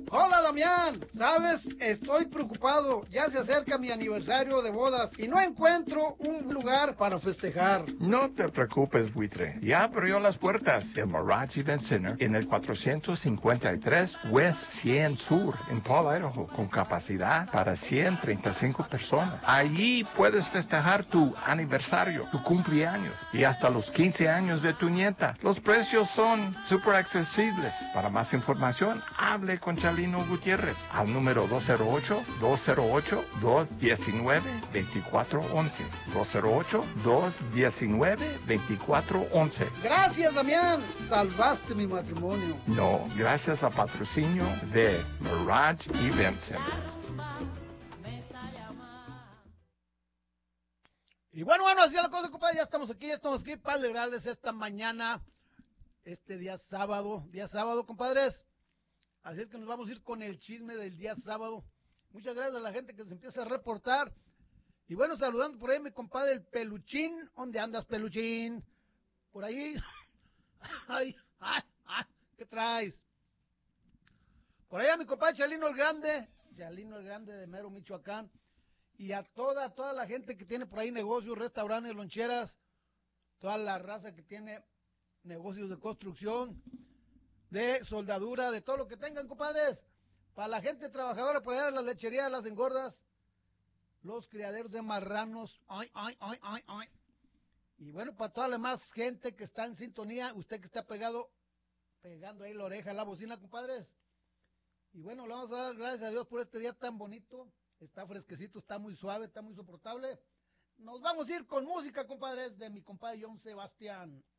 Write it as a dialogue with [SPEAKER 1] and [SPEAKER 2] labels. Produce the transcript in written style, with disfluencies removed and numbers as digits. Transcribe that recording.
[SPEAKER 1] Hola Damián, sabes, estoy preocupado, ya se acerca mi aniversario de bodas y no encuentro un lugar para festejar.
[SPEAKER 2] No te preocupes, buitre, ya abrió las puertas el Mirage Event Center en el 453 West 100 Sur en Paul, Idaho, con capacidad para 135 personas. Allí puedes festejar tu aniversario, tu cumpleaños y hasta los 15 años de tu nieta. Los precios son súper accesibles. Para más información, hable con Chalino Gutiérrez al número 208-219-2411. 208-219-2411.
[SPEAKER 1] Gracias Damián, salvaste mi matrimonio.
[SPEAKER 2] No, gracias a patrocinio de Mirage Event Center.
[SPEAKER 1] Y bueno, así es la cosa, compadre, ya estamos aquí para alegrarles esta mañana, este día sábado, compadres. Así es que nos vamos a ir con el chisme del día sábado. Muchas gracias a la gente que se empieza a reportar. Y bueno, saludando por ahí a mi compadre el Peluchín. ¿Dónde andas, Peluchín? Por ahí. Ay, ¿qué traes? Por ahí a mi compadre Chalino el Grande de Mero, Michoacán. Y a toda la gente que tiene por ahí negocios, restaurantes, loncheras, toda la raza que tiene negocios de construcción, de soldadura, de todo lo que tengan, compadres. Para la gente trabajadora por allá de la lechería de las engordas, los criaderos de marranos, ay. Y bueno, para toda la demás gente que está en sintonía, usted que está pegando ahí la oreja a la bocina, compadres. Y bueno, le vamos a dar gracias a Dios por este día tan bonito. Está fresquecito, está muy suave, está muy soportable. Nos vamos a ir con música, compadres, de mi compadre John Sebastián.